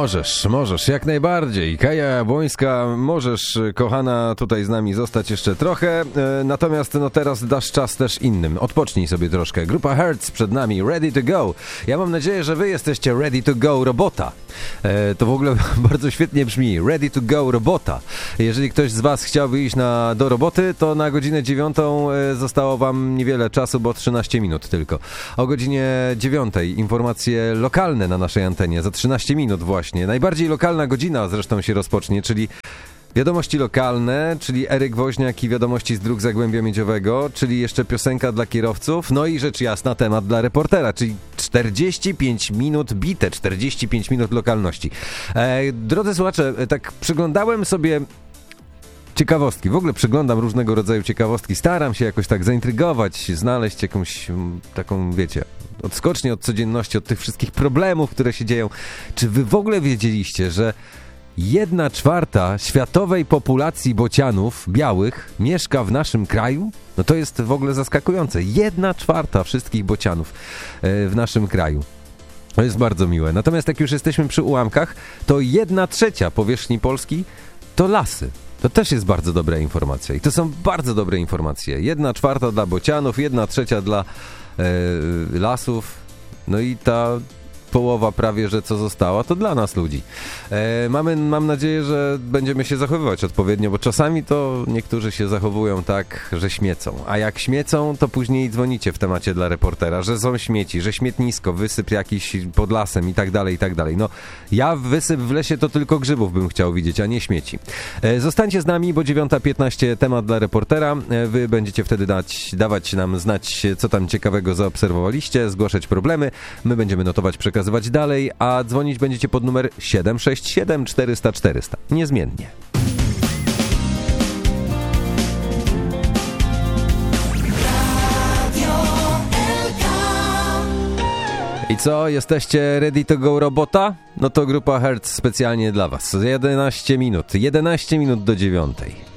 Możesz, jak najbardziej. Kaja Jabłońska, możesz, kochana, tutaj z nami zostać jeszcze trochę, natomiast teraz dasz czas też innym. Odpocznij sobie troszkę. Grupa Hertz przed nami, Ready to Go. Ja mam nadzieję, że wy jesteście Ready to Go robota. To w ogóle bardzo świetnie brzmi. Ready to Go robota. Jeżeli ktoś z was chciałby iść do roboty, to na godzinę 9 zostało wam niewiele czasu, bo 13 minut tylko. O godzinie 9 informacje lokalne na naszej antenie. Za 13 minut właśnie. Najbardziej lokalna godzina zresztą się rozpocznie, czyli wiadomości lokalne, czyli Eryk Woźniak i wiadomości z dróg Zagłębia Miedziowego, czyli jeszcze piosenka dla kierowców, no i rzecz jasna temat dla reportera, czyli 45 minut bite, 45 minut lokalności. Drodzy słuchacze, tak przyglądałem sobie ciekawostki, w ogóle przyglądam różnego rodzaju ciekawostki, staram się jakoś tak zaintrygować, znaleźć jakąś taką, wiecie, odskocznię od codzienności, od tych wszystkich problemów, które się dzieją. Czy wy w ogóle wiedzieliście, że 1/4 światowej populacji bocianów białych mieszka w naszym kraju? No to jest w ogóle zaskakujące. 1/4 wszystkich bocianów w naszym kraju. To jest bardzo miłe. Natomiast jak już jesteśmy przy ułamkach, to 1/3 powierzchni Polski to lasy. To też jest bardzo dobra informacja. I to są bardzo dobre informacje. 1/4 dla bocianów, 1/3 dla lasów. No i ta połowa prawie, że co została, to dla nas ludzi. Mam nadzieję, że będziemy się zachowywać odpowiednio, bo czasami to niektórzy się zachowują tak, że śmiecą. A jak śmiecą, to później dzwonicie w temacie dla reportera, że są śmieci, że śmietnisko, wysyp jakiś pod lasem i tak dalej, i tak dalej. No, ja wysyp w lesie to tylko grzybów bym chciał widzieć, a nie śmieci. Zostańcie z nami, bo 9:15 temat dla reportera. Wy będziecie wtedy dawać nam znać, co tam ciekawego zaobserwowaliście, zgłaszać problemy. My będziemy notować, przekazywać dalej, a dzwonić będziecie pod numer 767 400 400. Niezmiennie. I co? Jesteście ready to go robota? No to grupa Hertz specjalnie dla was. 11 minut do 9.